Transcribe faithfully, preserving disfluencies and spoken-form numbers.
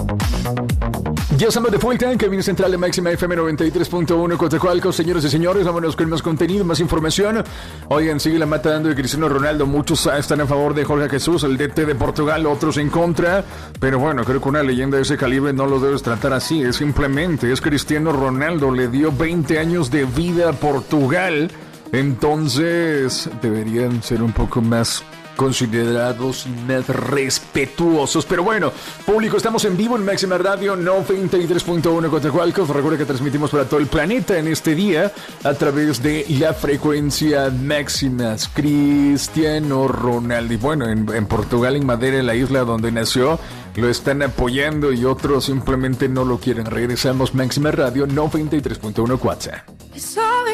Ya estamos de vuelta en Cabina Central de Máxima F M noventa y tres punto uno Coatzacoalcos. Señores y señores, vámonos con más contenido, más información. Oigan, sigue la mata dando de Cristiano Ronaldo. Muchos están a favor de Jorge Jesús, el D T de Portugal, otros en contra. Pero bueno, creo que una leyenda de ese calibre no lo debes tratar así. Es simplemente, es Cristiano Ronaldo, le dio veinte años de vida a Portugal. Entonces, deberían ser un poco más considerados y más respetuosos. Pero bueno, público, estamos en vivo en Máxima Radio noventa y tres punto uno Coatzacoalcos. Recuerda que transmitimos para todo el planeta en este día a través de la frecuencia máxima. Cristiano Ronaldo. Y bueno, en, en Portugal, en Madeira, la isla donde nació, lo están apoyando y otros simplemente no lo quieren. Regresamos, Máxima Radio noventa y tres punto uno Coatzacoalcos.